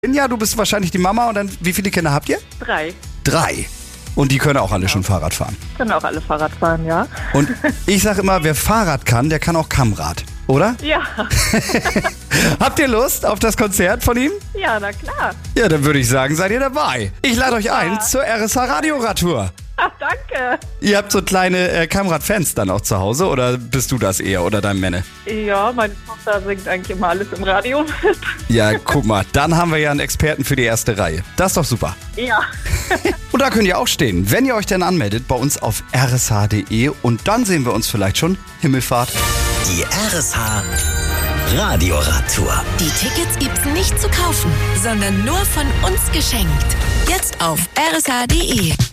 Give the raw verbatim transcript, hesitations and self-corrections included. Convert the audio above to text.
Ja, du bist wahrscheinlich die Mama und dann, wie viele Kinder habt ihr? Drei. Drei. Und die können auch alle schon Fahrrad fahren. Können auch alle Fahrrad fahren, ja. Und ich sage immer, wer Fahrrad kann, der kann auch Kammrad, oder? Ja. Habt ihr Lust auf das Konzert von ihm? Ja, na klar. Ja, dann würde ich sagen, seid ihr dabei. Ich lade euch ein zur R S H Radioradtour. Ach, danke. Ihr habt so kleine äh, Kammrad-Fans dann auch zu Hause oder bist du das eher oder dein Männer? Ja, meine Tochter singt eigentlich immer alles im Radio. Ja, guck mal, dann haben wir ja einen Experten für die erste Reihe. Das ist doch super. Ja. Und da könnt ihr auch stehen, wenn ihr euch denn anmeldet bei uns auf r s h punkt d e und dann sehen wir uns vielleicht schon Himmelfahrt. Die R S H Radioradtour. Die Tickets gibt's nicht zu kaufen, sondern nur von uns geschenkt. Jetzt auf r s h punkt d e.